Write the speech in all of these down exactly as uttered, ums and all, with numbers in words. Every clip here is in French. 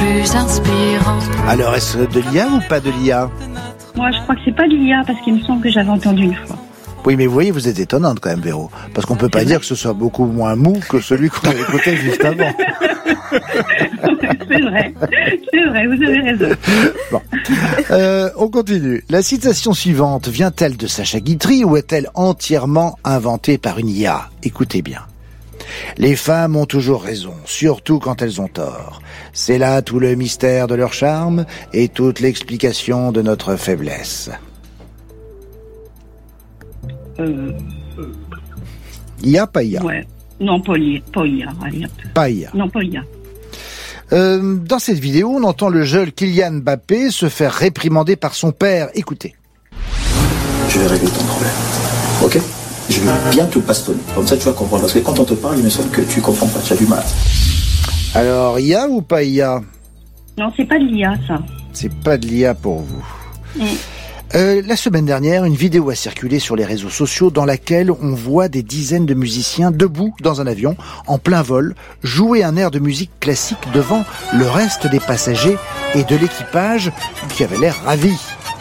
plus inspirant. Alors, est-ce de l'I A ou pas de l'I A ? Moi, je crois que c'est pas de l'I A parce qu'il me semble que j'avais entendu une fois. Oui, mais vous voyez, vous êtes étonnante quand même, Véro. Parce qu'on peut pas dire que ce soit beaucoup moins mou que celui qu'on a écouté juste avant. C'est vrai, c'est vrai, vous avez raison. Bon, euh, on continue. La citation suivante vient-elle de Sacha Guitry ou est-elle entièrement inventée par une I A ? Écoutez bien. Les femmes ont toujours raison, surtout quand elles ont tort. C'est là tout le mystère de leur charme et toute l'explication de notre faiblesse. Euh, I A, pas I A. ouais. Non, pas I A. Pas I A. Allez, Pas I A. non, pas I A. Euh, dans cette vidéo, on entend le jeune Kylian Mbappé se faire réprimander par son père. Écoutez. Je vais régler ton problème. Ok ? Je vais bien te bastonner. Comme ça, tu vas comprendre. Parce que quand on te parle, il me semble que tu comprends pas. Tu as du mal. Alors, I A ou pas I A ? Non, c'est pas de l'I A, ça. C'est pas de l'I A pour vous. Mm. Euh, la semaine dernière, une vidéo a circulé sur les réseaux sociaux dans laquelle on voit des dizaines de musiciens debout dans un avion, en plein vol, jouer un air de musique classique devant le reste des passagers et de l'équipage qui avait l'air ravis.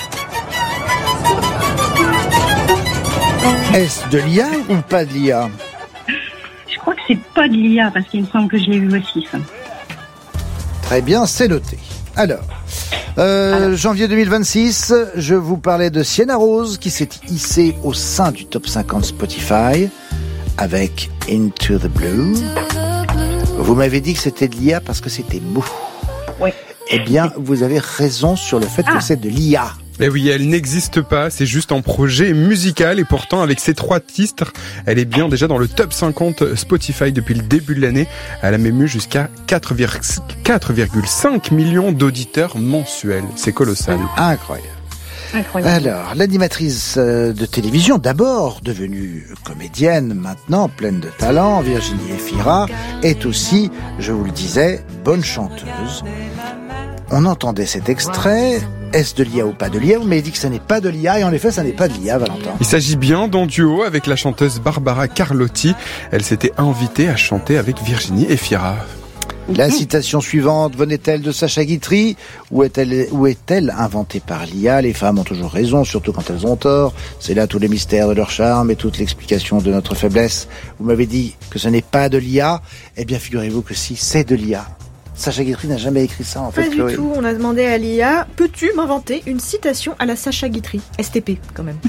Est-ce de l'I A ou pas de l'I A ? Je crois que c'est pas de l'I A parce qu'il me semble que je l'ai vu aussi, ça. Très bien, c'est noté. Alors, euh, Alors. janvier deux mille vingt-six, je vous parlais de Sienna Rose qui s'est hissée au sein du top cinquante Spotify avec Into the Blue. Vous m'avez dit que c'était de l'I A parce que c'était mou. Oui. Eh bien, vous avez raison sur le fait Ah. que c'est de l'I A. Eh oui, elle n'existe pas, c'est juste un projet musical et pourtant avec ces trois titres, elle est bien déjà dans le top cinquante Spotify depuis le début de l'année. Elle a même eu jusqu'à quatre virgule cinq millions d'auditeurs mensuels. C'est colossal. Incroyable. Incroyable. Alors, l'animatrice de télévision, d'abord devenue comédienne, maintenant pleine de talent, Virginie Efira, est aussi, je vous le disais, bonne chanteuse. On entendait cet extrait. Est-ce de l'I A ou pas de l'I A ? Vous m'avez dit que ça n'est pas de l'I A, et en effet, ça n'est pas de l'I A, Valentin. Il s'agit bien d'un duo avec la chanteuse Barbara Carlotti. Elle s'était invitée à chanter avec Virginie Efira. La citation suivante venait-elle de Sacha Guitry ou est-elle, ou est-elle inventée par l'I A ? Les femmes ont toujours raison, surtout quand elles ont tort. C'est là tous les mystères de leur charme et toute l'explication de notre faiblesse. Vous m'avez dit que ce n'est pas de l'I A. Eh bien, figurez-vous que si, c'est de l'I A. Sacha Guitry n'a jamais écrit ça, en fait, Pas Chloé. du tout, on a demandé à l'I A, peux-tu m'inventer une citation à la Sacha Guitry ? S T P, quand même.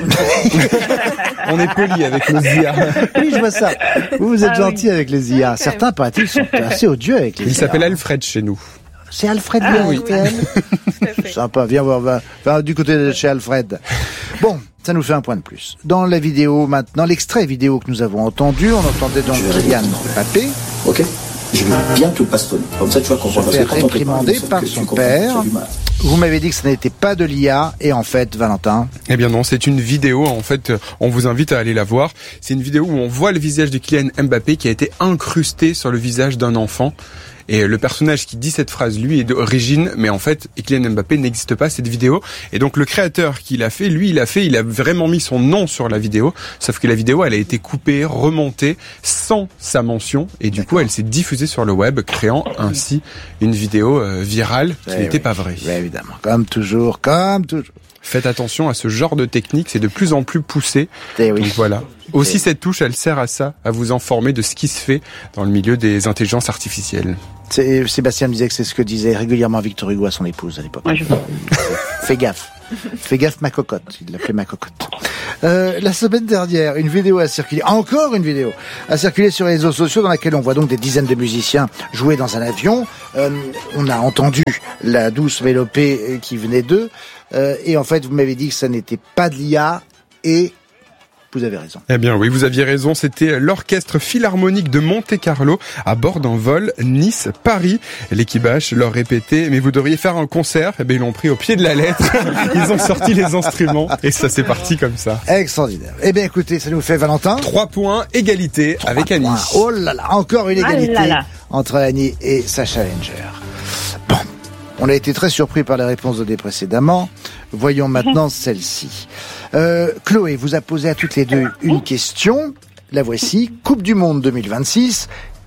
On est poli avec nos I A. Oui, je vois ça. Vous, vous êtes Ah gentil avec les I A. Ouais, quand Certains, paraît-il, sont assez odieux avec les I A. Il s'appelle Alfred chez nous. C'est Alfred Ah, bien, oui. R T L. Tout à fait. Sympa, viens voir, va, va du côté de chez Alfred. Bon, ça nous fait un point de plus. Dans la vidéo maintenant, l'extrait vidéo que nous avons entendu, on entendait donc Je vais Kylian répondre. Mbappé Ok ? Je vais bien te bastonner. Comme ça, tu vas se comprendre. Parce faire que quand on te parle, il me réprimander semble par que tu son comprends pas. père. Tu as du mal. Vous m'avez dit que ce n'était pas de l'I A, et en fait, Valentin... Eh bien non, c'est une vidéo, en fait, on vous invite à aller la voir. C'est une vidéo où on voit le visage de Kylian Mbappé qui a été incrusté sur le visage d'un enfant. Et le personnage qui dit cette phrase, lui, est d'origine, mais en fait, Kylian Mbappé n'existe pas, cette vidéo. Et donc, le créateur qui l'a fait, lui, il a fait, il a vraiment mis son nom sur la vidéo. Sauf que la vidéo, elle a été coupée, remontée, sans sa mention. Et du coup, elle s'est diffusée sur le web, créant ainsi une vidéo euh, virale qui Ouais, n'était oui. pas vraie. Oui, évidemment. Comme toujours, comme toujours. Faites attention à ce genre de technique, c'est de plus en plus poussé. Eh oui. Donc voilà. Aussi, cette touche, elle sert à ça, à vous informer de ce qui se fait dans le milieu des intelligences artificielles. C'est- Sébastien me disait que c'est ce que disait régulièrement Victor Hugo à son épouse à l'époque. Moi, je... Fais gaffe. Fais gaffe, ma cocotte. Il l'appelait ma cocotte. Euh, la semaine dernière, une vidéo a circulé, encore une vidéo, a circulé sur les réseaux sociaux dans laquelle on voit donc des dizaines de musiciens jouer dans un avion. Euh, on a entendu la douce mélopée qui venait d'eux. Euh, et en fait, vous m'avez dit que ça n'était pas de l'I A et vous avez raison. Eh bien oui, vous aviez raison, c'était l'orchestre philharmonique de Monte-Carlo à bord d'un vol Nice-Paris. L'équipage leur répétait, mais vous devriez faire un concert. Eh bien ils l'ont pris au pied de la lettre, ils ont sorti les instruments et ça c'est parti comme ça. Extraordinaire. Eh bien écoutez, ça nous fait Valentin. Trois points, égalité avec Annie. Oh là là, encore une égalité Ah là là. entre Annie et sa challenger. Bon, on a été très surpris par les réponses données précédemment. Voyons maintenant celle-ci. Euh, Chloé vous a posé à toutes les deux une question. La voici. Coupe du Monde deux mille vingt-six.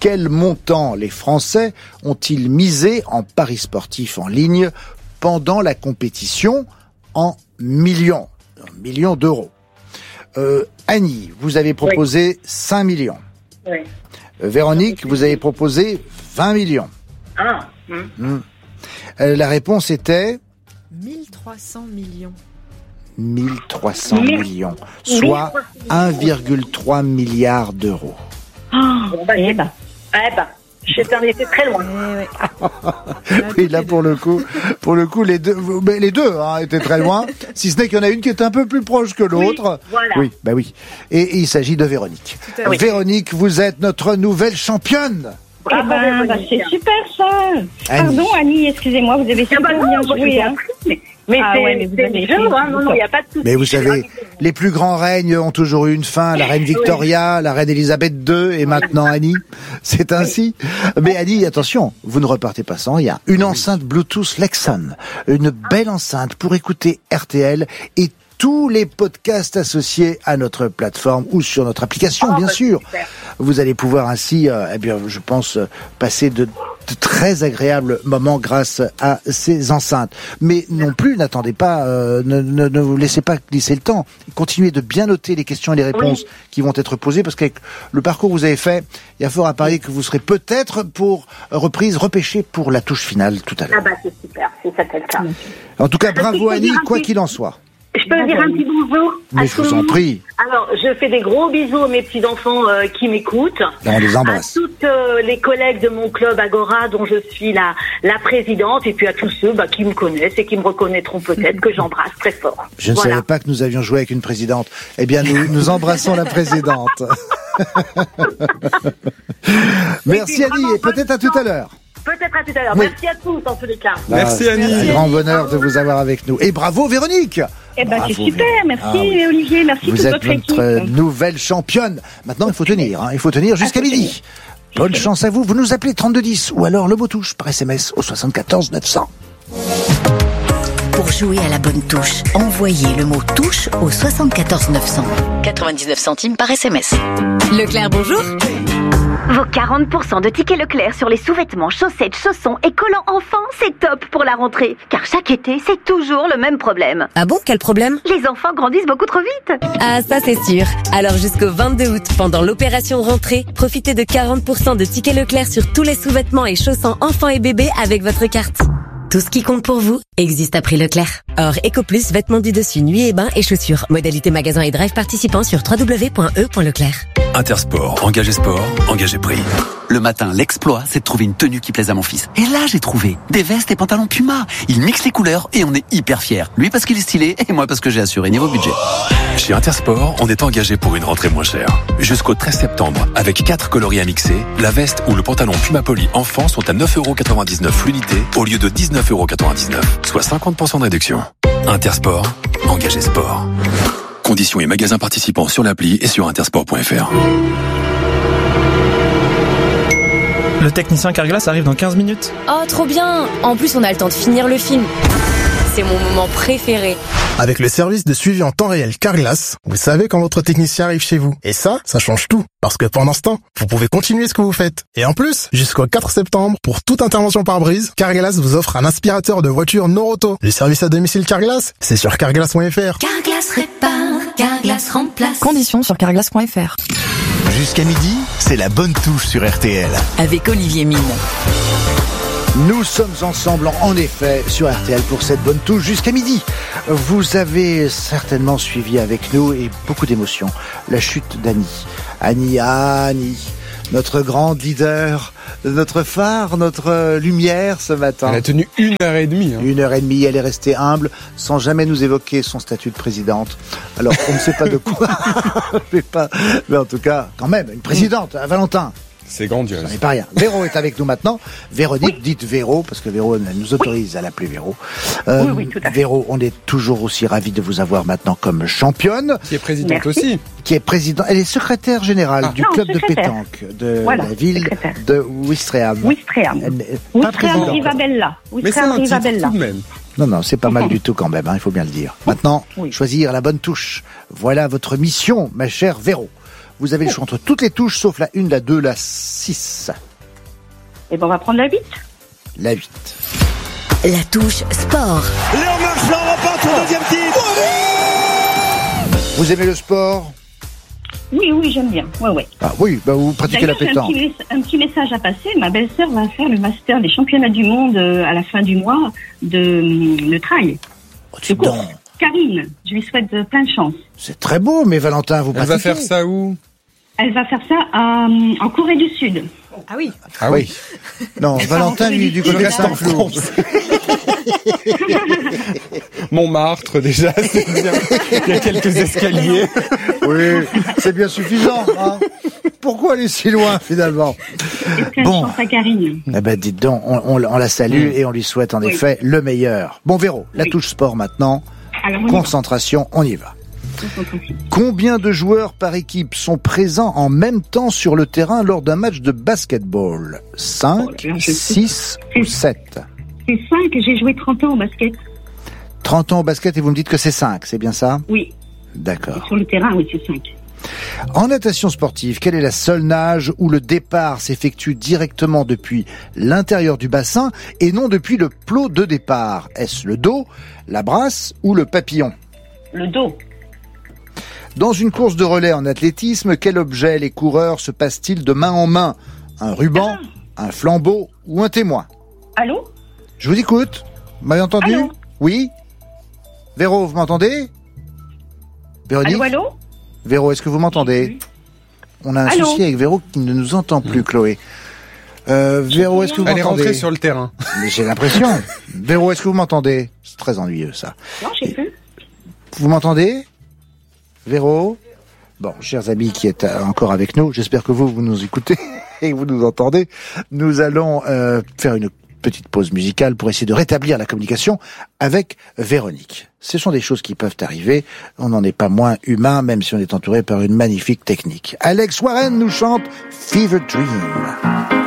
Quel montant les Français ont-ils misé en paris sportifs en ligne pendant la compétition en millions, en millions d'euros? euh, Annie, vous avez proposé oui. cinq millions. Oui. Euh, Véronique, vous avez proposé vingt millions. Ah. Hum. Hum. Euh, la réponse était mille trois cents millions. mille trois cents millions, soit un virgule trois milliard d'euros. Oh, bon, bah, eh ben, eh ben, j'étais été très loin. Eh ouais. Oui, là pour le coup, pour le coup, les deux, mais les deux hein, étaient très loin. Si ce n'est qu'il y en a une qui est un peu plus proche que l'autre. Oui, voilà. Oui, bah oui. Et, et il s'agit de Véronique. Oui. Véronique, vous êtes notre nouvelle championne. Ah ben, bah, c'est super ça. Annie. Pardon Annie, excusez-moi, vous avez super ah bah non, bien moi, joué. Hein. Mais, mais ah c'est, ouais, mais vous c'est avez jeu, hein, non, non, il n'y a pas de souci. Mais vous savez, les plus grands règnes ont toujours eu une fin. La reine Victoria, la reine Elisabeth deux et maintenant Annie. C'est ainsi. Mais Annie, attention, vous ne repartez pas sans rien. Une enceinte Bluetooth Lexon. Une belle enceinte pour écouter R T L et tous les podcasts associés à notre plateforme ou sur notre application, oh, bien bah, sûr. Super. Vous allez pouvoir ainsi, euh, eh bien, je pense, euh, passer de, de très agréables moments grâce à ces enceintes. Mais non plus, n'attendez pas, euh, ne, ne, ne vous laissez pas glisser le temps. Continuez de bien noter les questions et les réponses oui. qui vont être posées, parce qu'avec le parcours que vous avez fait, il y a fort à parier que vous serez peut-être pour reprise, repêché pour la touche finale tout à l'heure. Ah bah c'est super, c'est ça le cas. En tout cas, bravo Annie, quoi qu'il en soit. Je peux dire un petit bonjour. Mais je vous en prie. Alors, je fais des gros bisous à mes petits-enfants euh, qui m'écoutent. Et on les embrasse. À toutes euh, les collègues de mon club Agora, dont je suis la, la présidente, et puis à tous ceux bah, qui me connaissent et qui me reconnaîtront peut-être, que j'embrasse très fort. Je ne voilà. savais pas que nous avions joué avec une présidente. Eh bien, nous, nous embrassons la présidente. Merci Annie, et peut-être à tout à l'heure. Peut-être à tout à l'heure. Oui. Merci à tous, en tous les cas. Merci Annie. Un grand bonheur de vous avoir avec nous. Et bravo Véronique. Eh ben, bravo, c'est super. Merci ah, oui. Olivier. Merci vous toute êtes votre notre équipe. nouvelle championne. Maintenant, il faut tenir. Hein. Il faut tenir jusqu'à midi. Bonne chance à vous. Vous nous appelez trente-deux dix ou alors le mot touche par S M S au soixante-quatorze neuf cents. Pour jouer à la bonne touche, envoyez le mot touche au soixante-quatorze neuf cents. quatre-vingt-dix-neuf centimes par S M S. Leclerc, bonjour. Vos quarante pour cent de tickets Leclerc sur les sous-vêtements, chaussettes, chaussons et collants enfants, c'est top pour la rentrée. Car chaque été, c'est toujours le même problème. Ah bon, quel problème? Les enfants grandissent beaucoup trop vite. Ah, ça c'est sûr. Alors jusqu'au vingt-deux août, pendant l'opération rentrée, profitez de quarante pour cent de tickets Leclerc sur tous les sous-vêtements et chaussons enfants et bébés avec votre carte. Tout ce qui compte pour vous existe à prix Leclerc. Or, EcoPlus, vêtements du dessus, nuit et bain et chaussures. Modalité magasin et drive participants sur w w w point e point leclerc. Intersport, engagé sport, engagé prix. Le matin, l'exploit, c'est de trouver une tenue qui plaise à mon fils. Et là, j'ai trouvé des vestes et pantalons Puma. Il mixe les couleurs et on est hyper fiers. Lui parce qu'il est stylé et moi parce que j'ai assuré niveau budget. Chez Intersport, on est engagé pour une rentrée moins chère. Jusqu'au treize septembre, avec quatre coloris à mixer, la veste ou le pantalon Puma Poly enfant sont à neuf euros quatre-vingt-dix-neuf l'unité au lieu de dix-neuf euros quatre-vingt-dix-neuf, soit cinquante pour cent de réduction. Intersport, engagé sport. Conditions et magasins participants sur l'appli et sur intersport point f r. Le technicien Carglass arrive dans quinze minutes. Oh, trop bien! En plus, on a le temps de finir le film. C'est mon moment préféré. Avec le service de suivi en temps réel Carglass, vous savez quand votre technicien arrive chez vous. Et ça, ça change tout. Parce que pendant ce temps, vous pouvez continuer ce que vous faites. Et en plus, jusqu'au quatre septembre, pour toute intervention par brise, Carglass vous offre un aspirateur de voiture Noroto. Le service à domicile Carglass, c'est sur carglass point f r. Carglass répare, Carglass remplace. Conditions sur carglass point f r. Jusqu'à midi, c'est la bonne touche sur R T L. Avec Olivier Mine. Nous sommes ensemble, en effet, sur R T L pour cette bonne touche jusqu'à midi. Vous avez certainement suivi avec nous et beaucoup d'émotions la chute d'Annie. Annie, Annie, notre grande leader, notre phare, notre lumière ce matin. Elle a tenu une heure et demie. Hein. Une heure et demie, elle est restée humble, sans jamais nous évoquer son statut de présidente. Alors, on ne sait pas de quoi, mais, pas, mais en tout cas, quand même, une présidente, à Valentin. C'est grandiose. Ça n'est pas rien. Véro est avec nous maintenant. Véronique, oui. Dites Véro, parce que Véro nous autorise oui. à l'appeler Véro. Euh, oui, oui, tout à fait. Véro, on est toujours aussi ravis de vous avoir maintenant comme championne. Qui est présidente Merci. aussi. Qui est présidente. Elle est secrétaire générale ah. du non, club secrétaire. de pétanque de voilà, la ville secrétaire. de Ouistreham. Ouistreham. Ouistreham Rivabella. Mais c'est un titre tout de même. Non, non, c'est pas mal du tout quand même, hein, il faut bien le dire. Maintenant, oui. choisir la bonne touche. Voilà votre mission, ma chère Véro. Vous avez le choix entre toutes les touches, sauf la une, la deux, la six. Et ben on va prendre la huit. La huit. La touche sport. Léon Marchand remporte son deuxième titre. Vous aimez le sport? Oui, oui, j'aime bien. Ouais, ouais. Ah oui, bah vous pratiquez la D'ailleurs, j'ai pétanque. un petit, un petit message à passer. Ma belle-sœur va faire le master des championnats du monde euh, à la fin du mois de euh, le trail. Oh, dis donc. Karine, je lui souhaite euh, plein de chance. C'est très beau, mais Valentin, vous Elle pratiquez. va faire ça où? Elle va faire ça à, euh, en Corée du Sud. Ah oui. Ah oui. Non, Valentin, lui, du côté de Saint-Flour. Montmartre, déjà, c'est bien. Il y a quelques escaliers. Oui, c'est bien suffisant. Hein. Pourquoi aller si loin, finalement? Bon. À Karine. Eh ben, dites donc, on, on, on la salue et on lui souhaite en Oui. effet le meilleur. Bon, Véro, la Oui. touche sport maintenant. Alors, on y va. Concentration, on y va. Combien de joueurs par équipe sont présents en même temps sur le terrain lors d'un match de basketball? cinq, Oh, là, je sais. six ou sept? C'est cinq, j'ai joué trente ans au basket. trente ans au basket et vous me dites que c'est cinq, c'est bien ça? Oui. D'accord. Sur le terrain, oui, c'est cinq. En natation sportive, quelle est la seule nage où le départ s'effectue directement depuis l'intérieur du bassin et non depuis le plot de départ? Est-ce le dos, la brasse ou le papillon? Le dos. Dans une course de relais en athlétisme, quel objet les coureurs se passent-ils de main en main? Un ruban, un flambeau ou un témoin? Allô? Je vous écoute. Vous m'avez entendu? Allô? Oui? Véro, vous m'entendez? Véronique? Allô, allô? Véro, est-ce que vous m'entendez? On a un Allô? souci avec Véro qui ne nous entend plus, Chloé. Euh, Véro, est-ce que vous Elle est m'entendez? rentrée sur le terrain. Mais j'ai l'impression. Véro, est-ce que vous m'entendez? C'est très ennuyeux, ça. Non, j'ai plus. Vous m'entendez? Véro? Bon, chers amis qui êtes euh, encore avec nous, j'espère que vous, vous nous écoutez et que vous nous entendez. Nous allons euh, faire une petite pause musicale pour essayer de rétablir la communication avec Véronique. Ce sont des choses qui peuvent arriver. On n'en est pas moins humain, même si on est entouré par une magnifique technique. Alex Warren nous chante Fever Dream.